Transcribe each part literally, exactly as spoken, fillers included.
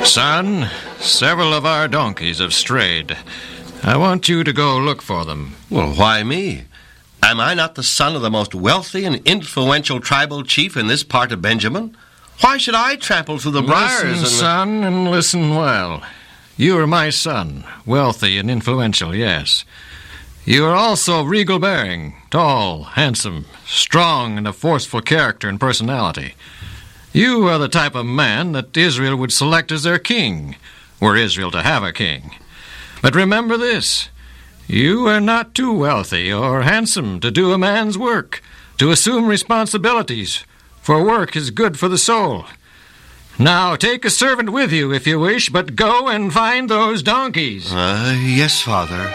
Son, several of our donkeys have strayed. I want you to go look for them. Well, why me? Am I not the son of the most wealthy and influential tribal chief in this part of Benjamin? Why should I trample through the briars? Listen, and the... son, and listen well. You are my son, wealthy and influential, yes. You are also regal-bearing, tall, handsome, strong, and of forceful character and personality. You are the type of man that Israel would select as their king, were Israel to have a king. But remember this, you are not too wealthy or handsome to do a man's work, to assume responsibilities, for work is good for the soul. Now, take a servant with you if you wish, but go and find those donkeys. Uh, yes, Father.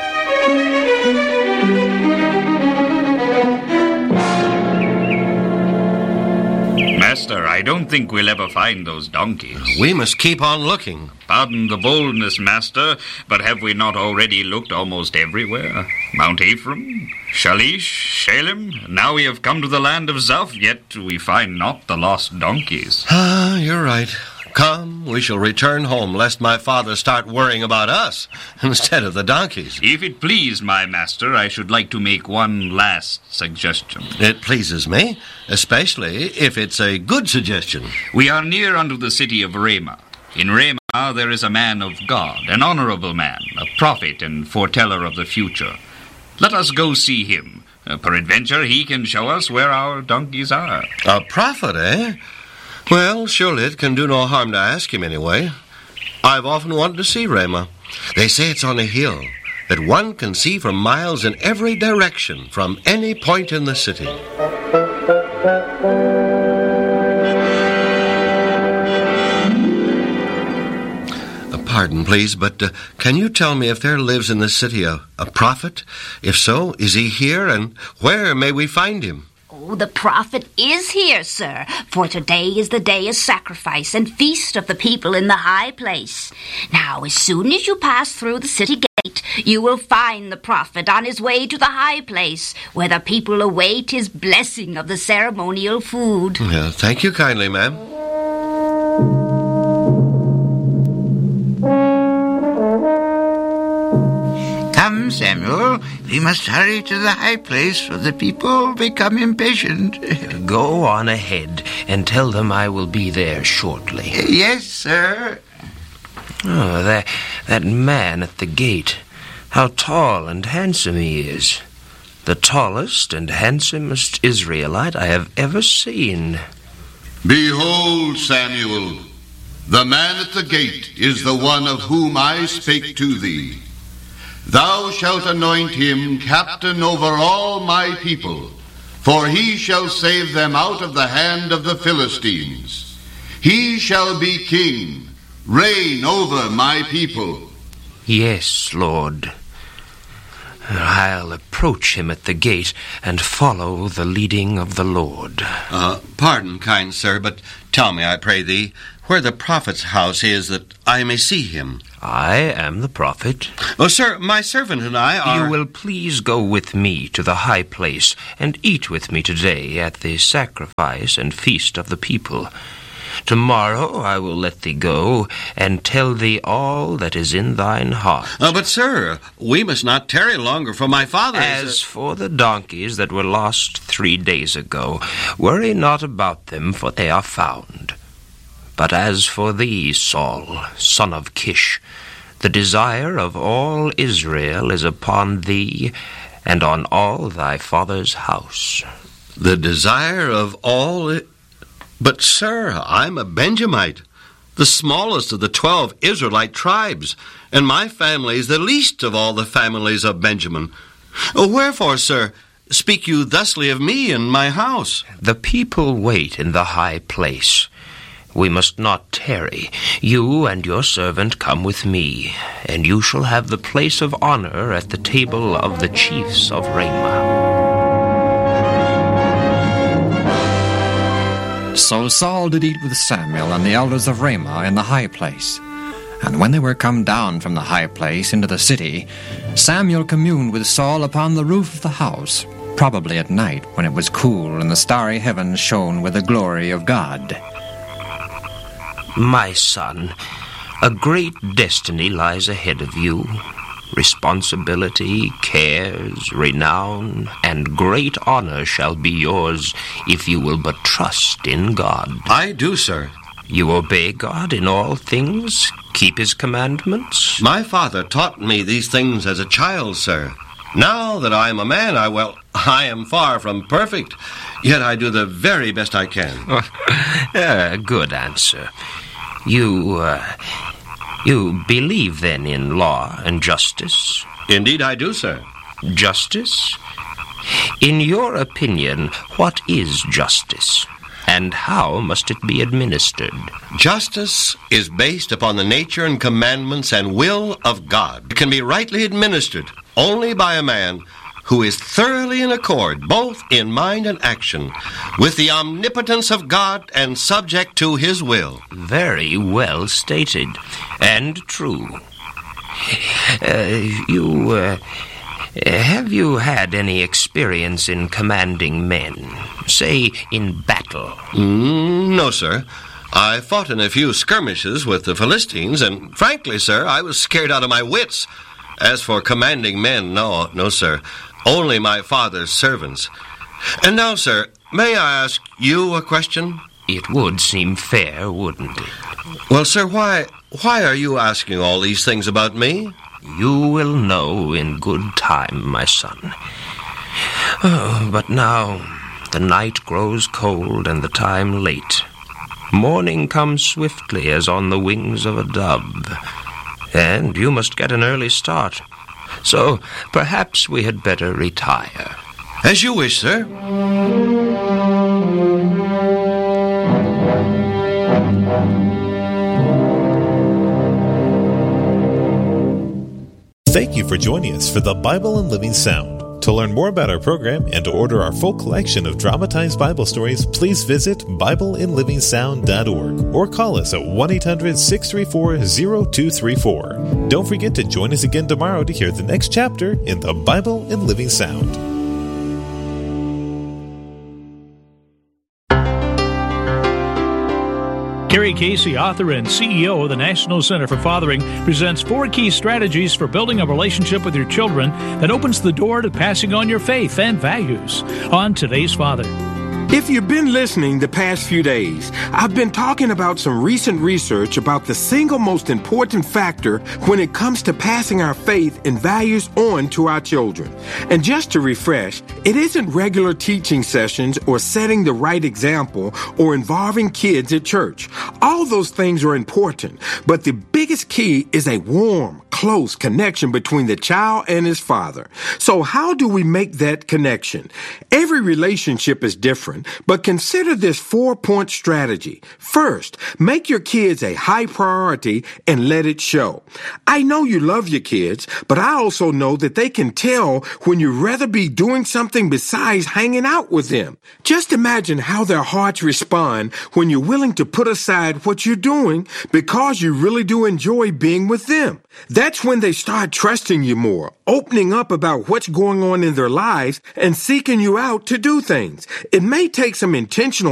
Master, I don't think we'll ever find those donkeys. We must keep on looking. Pardon the boldness, Master, but have we not already looked almost everywhere? Mount Ephraim, Shalish, Shalem. Now we have come to the land of Zuph, yet we find not the lost donkeys. Ah, you're right. Come, we shall return home, lest my father start worrying about us instead of the donkeys. If it please my master, I should like to make one last suggestion. It pleases me, especially if it's a good suggestion. We are near unto the city of Ramah. In Ramah there is a man of God, an honorable man, a prophet and foreteller of the future. Let us go see him. Uh, peradventure he can show us where our donkeys are. A prophet, eh? Well, surely it can do no harm to ask him anyway. I've often wanted to see Ramah. They say it's on a hill that one can see for miles in every direction from any point in the city. Uh, pardon, please, but uh, can you tell me if there lives in this city a, a prophet? If so, is he here, and where may we find him? Oh, the prophet is here, sir, for today is the day of sacrifice and feast of the people in the high place. Now, as soon as you pass through the city gate, you will find the prophet on his way to the high place, where the people await his blessing of the ceremonial food. Yeah, thank you kindly, ma'am. Come, Samuel, we must hurry to the high place, for the people become impatient. Go on ahead and tell them I will be there shortly. Yes, sir. Oh, that, that man at the gate. How tall and handsome he is. The tallest and handsomest Israelite I have ever seen. Behold, Samuel, the man at the gate is the one of whom I spake to thee. Thou shalt anoint him captain over all my people, for he shall save them out of the hand of the Philistines. He shall be king, reign over my people. Yes, Lord. I'll approach him at the gate and follow the leading of the Lord. Uh, pardon, kind sir, but tell me, I pray thee, where the prophet's house is, that I may see him. I am the prophet. Oh, sir, my servant and I are... You will please go with me to the high place and eat with me today at the sacrifice and feast of the people. Tomorrow I will let thee go and tell thee all that is in thine heart. Uh, but, sir, we must not tarry longer, for my father As is... for the donkeys that were lost three days ago, worry not about them, for they are found. But as for thee, Saul, son of Kish, the desire of all Israel is upon thee and on all thy father's house. The desire of all... I- But, sir, I'm a Benjamite, the smallest of the twelve Israelite tribes, and my family is the least of all the families of Benjamin. Wherefore, sir, speak you thusly of me and my house? The people wait in the high place. We must not tarry. You and your servant come with me, and you shall have the place of honor at the table of the chiefs of Ramah. So Saul did eat with Samuel and the elders of Ramah in the high place. And when they were come down from the high place into the city, Samuel communed with Saul upon the roof of the house, probably at night when it was cool and the starry heavens shone with the glory of God. My son, A great destiny lies ahead of you. Responsibility, cares, renown, and great honor shall be yours if you will but trust in God. I do, sir. You obey God in all things? Keep his commandments? My father taught me these things as a child, sir. Now that I am a man, I, well, I am far from perfect, yet I do the very best I can. uh, good answer. You, uh, you believe, then, in law and justice? Indeed I do, sir. Justice? In your opinion, what is justice? And how must it be administered? Justice is based upon the nature and commandments and will of God. It can be rightly administered only by a man who is thoroughly in accord, both in mind and action, with the omnipotence of God and subject to his will. Very well stated, and true. Uh, you, uh, have you had any experience in commanding men, say, in battle? Mm, no, sir. I fought in a few skirmishes with the Philistines, and frankly, sir, I was scared out of my wits. As for commanding men, no, no, sir. Only my father's servants. And now, sir, may I ask you a question? It would seem fair, wouldn't it? Well, sir, why, why are you asking all these things about me? You will know in good time, my son. Oh, but now the night grows cold and the time late. Morning comes swiftly as on the wings of a dove. And you must get an early start. So perhaps we had better retire. As you wish, sir. Thank you for joining us for the Bible in Living Sound. To learn more about our program and to order our full collection of dramatized Bible stories, please visit Bible in Living Sound dot org or call us at one eight hundred, six three four, zero two three four. Don't forget to join us again tomorrow to hear the next chapter in the Bible in Living Sound. Kerry Casey, author and C E O of the National Center for Fathering, presents four key strategies for building a relationship with your children that opens the door to passing on your faith and values. On Today's Father. If you've been listening the past few days, I've been talking about some recent research about the single most important factor when it comes to passing our faith and values on to our children. And just to refresh, it isn't regular teaching sessions or setting the right example or involving kids at church. All those things are important, but the biggest key is a warm, close connection between the child and his father. So how do we make that connection? Every relationship is different, but consider this four-point strategy. First, make your kids a high priority and let it show. I know you love your kids, but I also know that they can tell when you'd rather be doing something besides hanging out with them. Just imagine how their hearts respond when you're willing to put aside what you're doing because you really do enjoy being with them. That's when they start trusting you more, opening up about what's going on in their lives and seeking you out to do things. It may take some intentional